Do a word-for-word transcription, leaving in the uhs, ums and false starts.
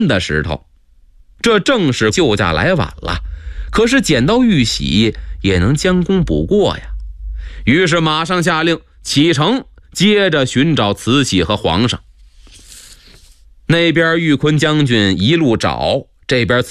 的石头。这正是救驾来晚了，可是捡到玉玺也能将功补过呀。于是马上下令启程，接着寻找慈禧和皇上。那边玉坤将军一路找，这边